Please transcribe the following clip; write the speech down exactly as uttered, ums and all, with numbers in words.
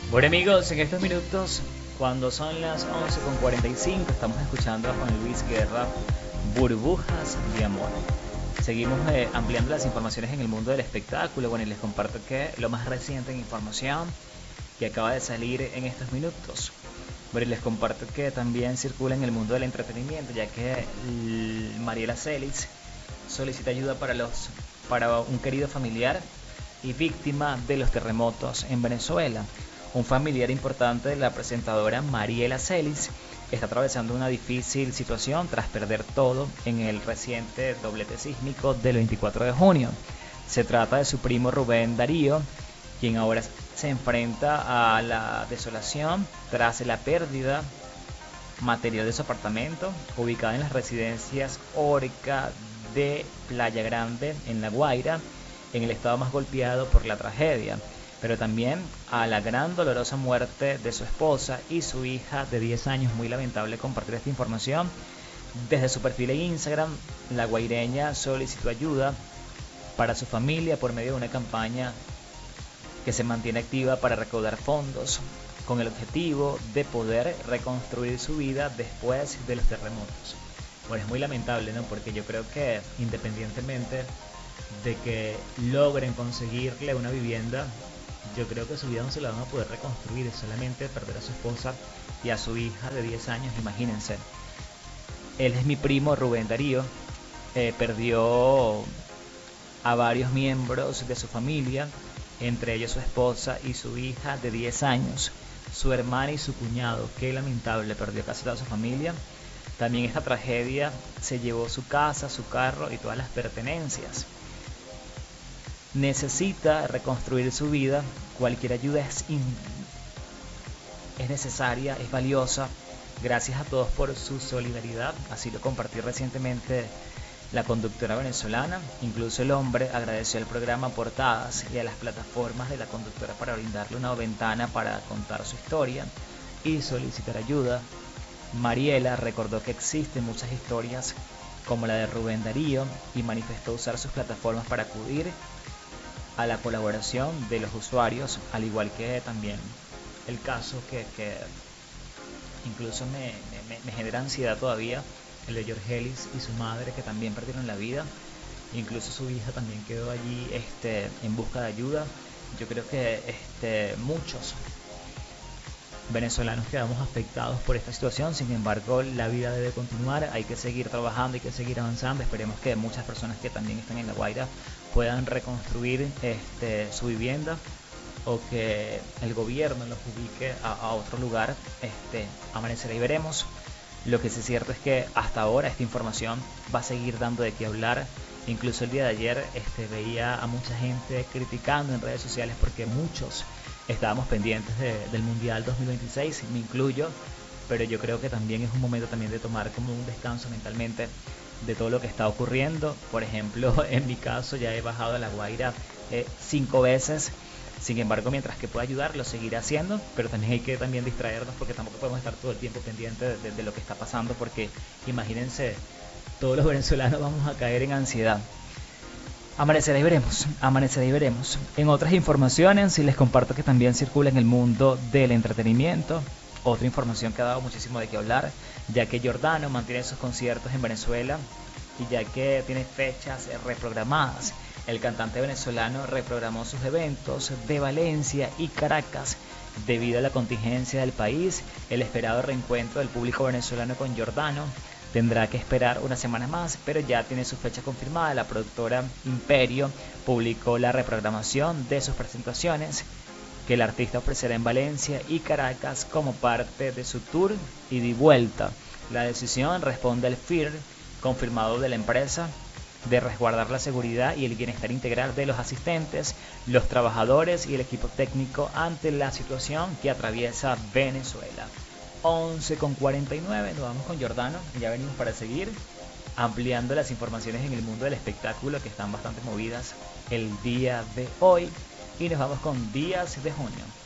Bueno amigos, en estos minutos, cuando son las once con cuarenta y cinco, estamos escuchando a Juan Luis Guerra, Burbujas de Amor. Seguimos eh, ampliando las informaciones en el mundo del espectáculo. Bueno, y les comparto que lo más reciente en información que acaba de salir en estos minutos. Bueno, y les comparto que también circula en el mundo del entretenimiento, ya que Mariela Celis solicita ayuda para, los, para un querido familiar y víctima de los terremotos en Venezuela. Un familiar importante de la presentadora Mariela Celis está atravesando una difícil situación tras perder todo en el reciente doblete sísmico del veinticuatro de junio. Se trata de su primo Rubén Darío, quien ahora se enfrenta a la desolación tras la pérdida material de su apartamento, ubicado en las residencias Orca de Playa Grande, en La Guaira, en el estado más golpeado por la tragedia, pero también a la gran dolorosa muerte de su esposa y su hija de diez años. Muy lamentable compartir esta información. Desde su perfil en Instagram, la guaireña solicitó ayuda para su familia por medio de una campaña que se mantiene activa para recaudar fondos con el objetivo de poder reconstruir su vida después de los terremotos. Bueno, es muy lamentable, ¿no? Porque yo creo que independientemente de que logren conseguirle una vivienda, yo creo que su vida no se la van a poder reconstruir. Solamente perder a su esposa y a su hija de diez años, imagínense. Él es mi primo Rubén Darío, eh, perdió a varios miembros de su familia, entre ellos su esposa y su hija de diez años, su hermana y su cuñado. Qué lamentable, perdió casi toda su familia. También esta tragedia se llevó su casa, su carro y todas las pertenencias. Necesita reconstruir su vida. Cualquier ayuda es, in... es necesaria, es valiosa. Gracias a todos por su solidaridad. Así lo compartió recientemente la conductora venezolana. Incluso el hombre agradeció al programa Portadas y a las plataformas de la conductora para brindarle una ventana para contar su historia y solicitar ayuda. Mariela recordó que existen muchas historias como la de Rubén Darío y manifestó usar sus plataformas para acudir a la colaboración de los usuarios, al igual que también el caso que, que incluso me, me, me genera ansiedad todavía, el de Jorgelis y su madre, que también perdieron la vida. Incluso su hija también quedó allí este, en busca de ayuda. Yo creo que este, muchos venezolanos quedamos afectados por esta situación. Sin embargo, la vida debe continuar, hay que seguir trabajando, hay que seguir avanzando. Esperemos que muchas personas que también están en La Guaira puedan reconstruir este, su vivienda, o que el gobierno los ubique a, a otro lugar. Este, amanecerá y veremos. Lo que sí es cierto es que hasta ahora esta información va a seguir dando de qué hablar. Incluso el día de ayer este, veía a mucha gente criticando en redes sociales porque muchos estábamos pendientes de, del Mundial dos mil veintiséis, me incluyo, pero yo creo que también es un momento también de tomar como un descanso mentalmente de todo lo que está ocurriendo. Por ejemplo, en mi caso ya he bajado a La Guaira eh, cinco veces. Sin embargo, mientras que pueda ayudar, lo seguiré haciendo, pero también hay que también distraernos, porque tampoco podemos estar todo el tiempo pendientes de, de, de lo que está pasando, porque imagínense, todos los venezolanos vamos a caer en ansiedad. Amanecerá y veremos, amanecerá y veremos. En otras informaciones, sí les comparto que también circula en el mundo del entretenimiento otra información que ha dado muchísimo de qué hablar, ya que Giordano mantiene sus conciertos en Venezuela y ya que tiene fechas reprogramadas. El cantante venezolano reprogramó sus eventos de Valencia y Caracas debido a la contingencia del país. El esperado reencuentro del público venezolano con Giordano tendrá que esperar una semana más, pero ya tiene su fecha confirmada. La productora Imperio publicó la reprogramación de sus presentaciones que el artista ofrecerá en Valencia y Caracas como parte de su tour ida y vuelta. La decisión responde al F I R confirmado de la empresa de resguardar la seguridad y el bienestar integral de los asistentes, los trabajadores y el equipo técnico ante la situación que atraviesa Venezuela. once con cuarenta y nueve, nos vamos con Giordano, ya venimos para seguir ampliando las informaciones en el mundo del espectáculo, que están bastante movidas el día de hoy, y nos vamos con Días de Junio.